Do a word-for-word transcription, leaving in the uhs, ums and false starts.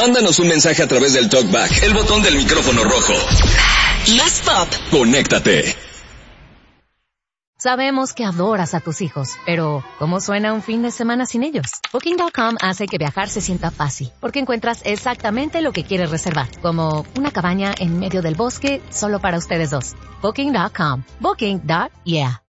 Mándanos un mensaje a través del TalkBack, el botón del micrófono rojo. Más pop. Conéctate. Sabemos que adoras a tus hijos, pero ¿cómo suena un fin de semana sin ellos? Booking punto com hace que viajar se sienta fácil, porque encuentras exactamente lo que quieres reservar, como una cabaña en medio del bosque solo para ustedes dos. Booking punto com. Booking. Yeah.